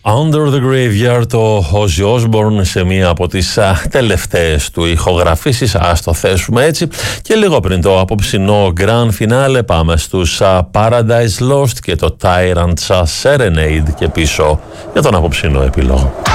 Under the Graveyard, το Ozzy Osbourne σε μία από τις τελευταίες του ηχογραφήσεις, ας το θέσουμε έτσι. Και λίγο πριν το απόψινό Grand Finale πάμε στους Paradise Lost και το Tyrant's Serenade και πίσω για τον απόψινό επίλογο.